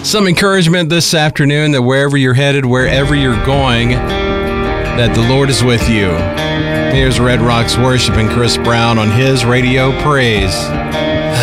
some encouragement this afternoon that wherever you're headed, wherever you're going, that the Lord is with you. Here's Red Rocks Worship and Chris Brown on his Radio Praise.